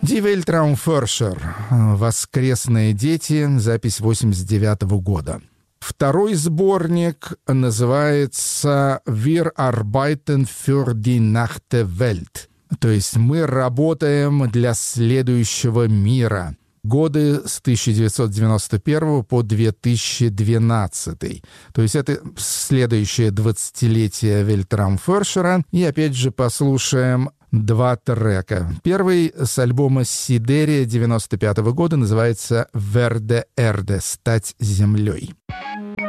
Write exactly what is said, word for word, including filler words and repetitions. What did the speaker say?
Die Weltraumforscher. Воскресные дети. Запись восемьдесят девятого года. Второй сборник называется «Wir arbeiten für die nächste Welt». То есть «Мы работаем для следующего мира». Годы с тысяча девятьсот девяносто первого по две тысячи двенадцатый. То есть это следующее двадцатилетие Weltraumforscher. И опять же послушаем два трека. Первый с альбома «Сидерия» девяносто пятого года называется «Werde Erde» — «Стать землей».